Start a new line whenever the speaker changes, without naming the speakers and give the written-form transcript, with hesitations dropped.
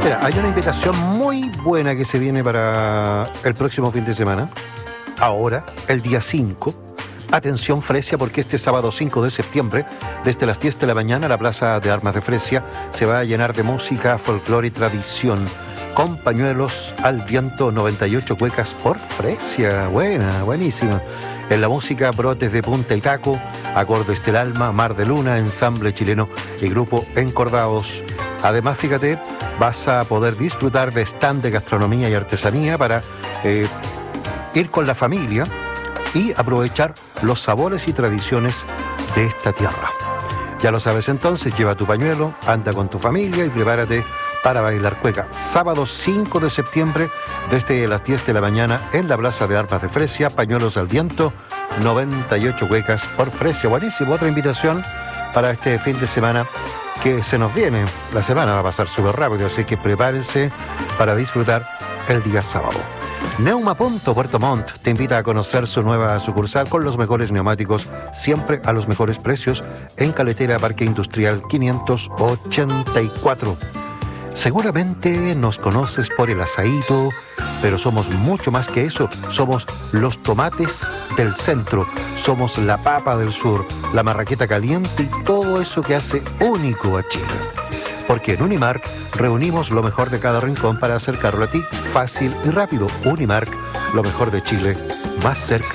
Mira, hay una invitación muy buena que se viene para el próximo fin de semana. Ahora, el día 5. Atención Fresia, porque este sábado 5 de septiembre, desde las 10 de la mañana, la Plaza de Armas de Fresia se va a llenar de música, folclore y tradición. Con pañuelos al viento, 98 cuecas por Fresia. Buena, buenísima. En la música, brotes de punta y taco, acordes del alma, mar de luna, ensamble chileno y grupo Encordados. Además, fíjate, vas a poder disfrutar de stand de gastronomía y artesanía para ir con la familia y aprovechar los sabores y tradiciones de esta tierra. Ya lo sabes entonces, lleva tu pañuelo, anda con tu familia y prepárate para bailar cueca. Sábado 5 de septiembre, desde las 10 de la mañana, en la Plaza de Armas de Fresia, pañuelos al viento, 98 cuecas por Fresia. Buenísimo, otra invitación para este fin de semana que se nos viene. La semana va a pasar súper rápido, así que prepárense para disfrutar el día sábado. Neuma Punto Puerto Montt te invita a conocer su nueva sucursal con los mejores neumáticos, siempre a los mejores precios, en Caletera Parque Industrial 584. Seguramente nos conoces por el asaíto, pero somos mucho más que eso. Somos los tomates del centro, somos la papa del sur, la marraqueta caliente y todo eso que hace único a Chile. Porque en Unimark reunimos lo mejor de cada rincón para acercarlo a ti fácil y rápido. Unimark, lo mejor de Chile, más cerca